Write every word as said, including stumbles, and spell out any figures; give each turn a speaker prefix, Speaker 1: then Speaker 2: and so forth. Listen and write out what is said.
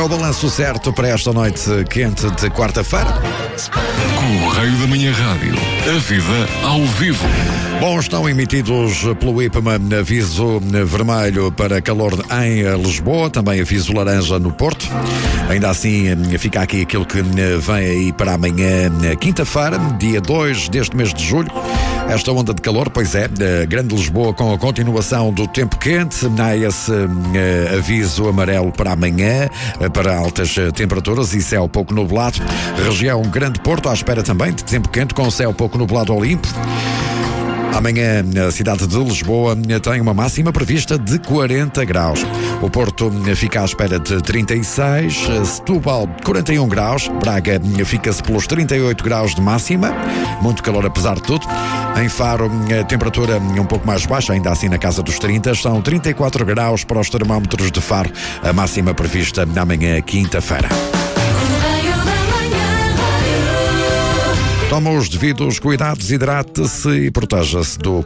Speaker 1: o balanço certo para esta noite quente de quarta-feira.
Speaker 2: Correio da Manhã Rádio. A vida ao vivo.
Speaker 1: Bom, estão emitidos pelo IPMA aviso vermelho para calor em Lisboa, também aviso laranja no Porto. Ainda assim, fica aqui aquilo que vem aí para amanhã, quinta-feira, dia dois deste mês de julho. Esta onda de calor, pois é, Grande Lisboa com a continuação do tempo quente. Há esse uh, aviso amarelo para amanhã, uh, para altas uh, temperaturas e céu pouco nublado. Região Grande Porto à espera também de tempo quente com céu pouco nublado ao limpo. Amanhã, a cidade de Lisboa tem uma máxima prevista de quarenta graus. O Porto fica à espera de trinta e seis, Setúbal quarenta e um graus, Braga fica-se pelos trinta e oito graus de máxima, muito calor apesar de tudo. Em Faro, a temperatura um pouco mais baixa, ainda assim na casa dos trinta, são trinta e quatro graus para os termómetros de Faro, a máxima prevista amanhã, quinta-feira. Toma os devidos cuidados, hidrate-se e proteja-se do